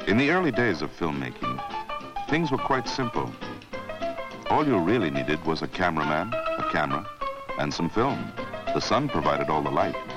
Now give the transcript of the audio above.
In the early days of filmmaking, things were quite simple. All you really needed was a cameraman, a camera, and some film. The sun provided all the light.